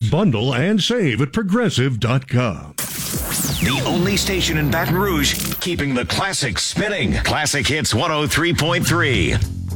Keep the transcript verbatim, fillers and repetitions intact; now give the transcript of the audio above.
Bundle and save at progressive dot com. The only station in Baton Rouge keeping the classics spinning. Classic Hits one oh three point three.